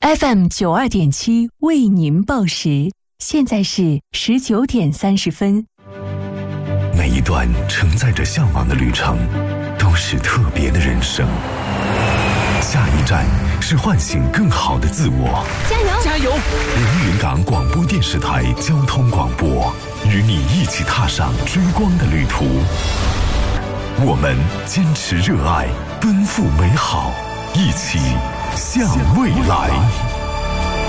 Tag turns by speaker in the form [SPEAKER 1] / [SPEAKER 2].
[SPEAKER 1] FM92.7为您报时，现在是19点30分。
[SPEAKER 2] 每一段承载着向往的旅程，都是特别的人生。下一站是唤醒更好的自我。
[SPEAKER 3] 加油！
[SPEAKER 4] 加油！
[SPEAKER 2] 连云港广播电视台交通广播，与你一起踏上追光的旅途。我们坚持热爱，奔赴美好，一起向未来。